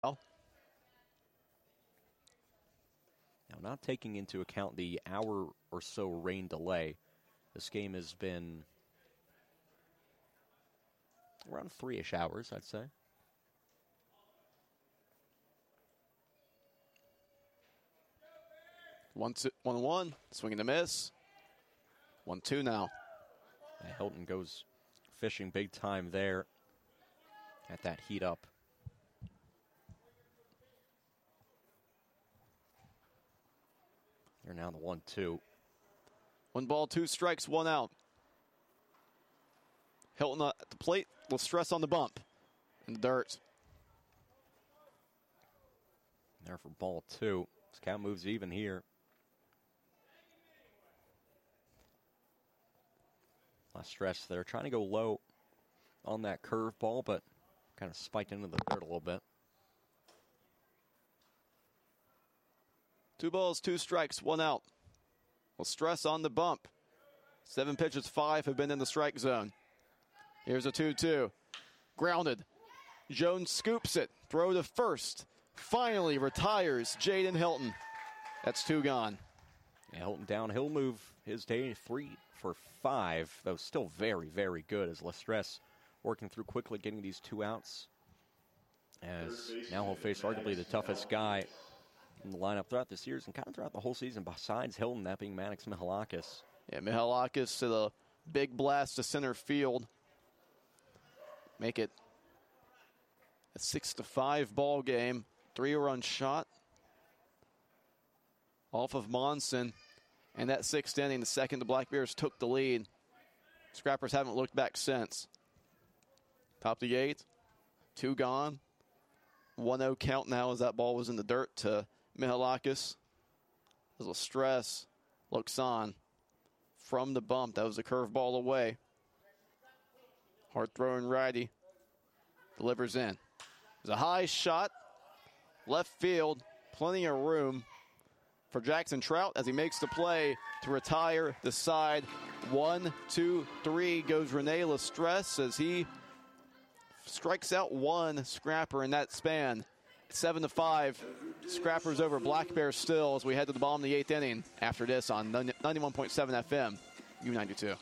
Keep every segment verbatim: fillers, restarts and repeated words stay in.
Now, not taking into account the hour or so rain delay, this game has been around three-ish hours, I'd say. One, two, one, one, swing and a miss. One, two now. Yeah, Hilton goes fishing big time there at that heat up. They're now the one, two. One ball, two strikes, one out. Hilton at the plate, little stress on the bump. In the dirt. There for ball two. This count moves even here. Less stress there. Trying to go low on that curve ball, but kind of spiked into the dirt a little bit. Two balls, two strikes, one out. Well, stress on the bump. Seven pitches, five have been in the strike zone. Here's a two two. Grounded. Jones scoops it. Throw to first. Finally retires Jaden Hilton. That's two gone. Yeah, Hilton downhill move his day three for five, though still very, very good as Lestress working through quickly, getting these two outs. As now he'll face arguably the toughest guy in the lineup throughout this series and kind of throughout the whole season besides Hilton, that being Maddox Mihalakis. Yeah, Mihalakis to the big blast to center field. Make it a six to five ball game. Three-run shot off of Monson. And that sixth inning, the second the Black Bears took the lead. Scrappers haven't looked back since. Top of the eighth, two gone. one oh count now as that ball was in the dirt to Mihalakis. There's a stress. Looks on from the bump. That was a curveball away. Hard throwing righty. Delivers in. There's a high shot. Left field. Plenty of room for Jackson Trout as he makes the play to retire the side. One, two, three goes Rene Lestress as he strikes out one Scrapper in that span. Seven to five. Scrappers over Black Bears still as we head to the bottom of the eighth inning after this on ninety-one point seven F M, U ninety-two.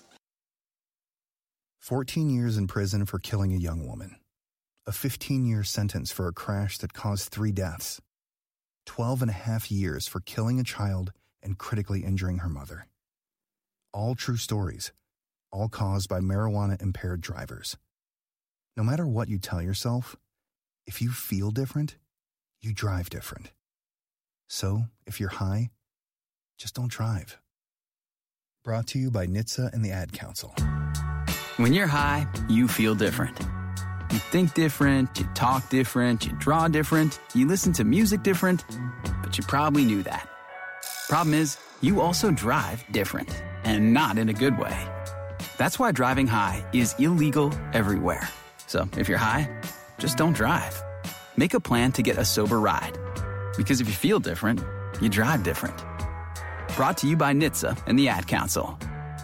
fourteen years in prison for killing a young woman. A fifteen-year sentence for a crash that caused three deaths. twelve and a half years for killing a child and critically injuring her mother. All true stories, all caused by marijuana-impaired drivers. No matter what you tell yourself, if you feel different, you drive different. So, if you're high, just don't drive. Brought to you by N H T S A and the Ad Council. When you're high, you feel different. You think different, you talk different, you draw different, you listen to music different, but you probably knew that. Problem is, you also drive different, and not in a good way. That's why driving high is illegal everywhere. So if you're high, just don't drive. Make a plan to get a sober ride. Because if you feel different, you drive different. Brought to you by N H T S A and the Ad Council.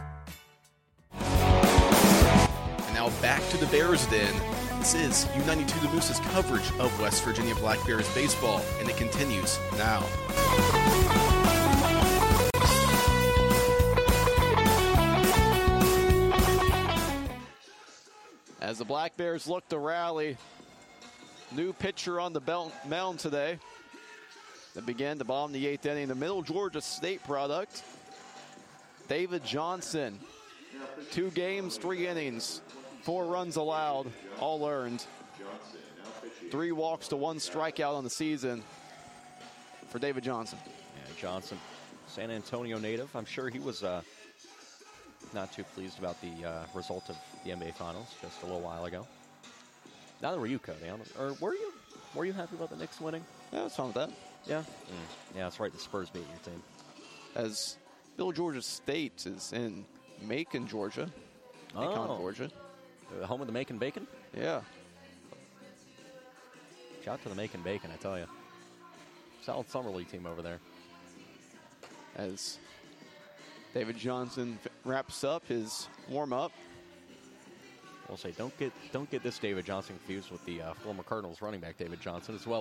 And now back to the Bears Den. This is U ninety-two The Moose's coverage of West Virginia Black Bears baseball, and it continues now. As the Black Bears look to rally, new pitcher on the belt, mound today that began to bomb the eighth inning, the Middle Georgia State product, David Johnson. Two games, three innings, four runs allowed, all earned. Three walks to one strikeout on the season for David Johnson. Yeah, Johnson, San Antonio native. I'm sure he was uh, not too pleased about the uh, result of the N B A Finals just a little while ago. Neither were you, Cody. Or were you? Were you happy about the Knicks winning? Yeah, I was fine with that. Yeah? Mm. Yeah, that's right. The Spurs beat your team. As Middle Georgia State is in Macon, Georgia. Macon, Oh. Georgia. The home of the Macon Bacon? Yeah. Shout out to the Macon Bacon, I tell you. Solid summer league team over there. As David Johnson f- wraps up his warm-up. We'll say don't get don't get this David Johnson confused with the uh, former Cardinals running back David Johnson as well.